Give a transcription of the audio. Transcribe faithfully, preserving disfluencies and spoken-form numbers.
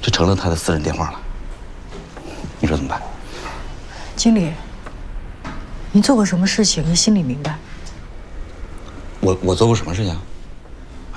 这成了他的私人电话了。你说怎么办？ 经理，您做过什么事情，您心里明白。 我我做过什么事情？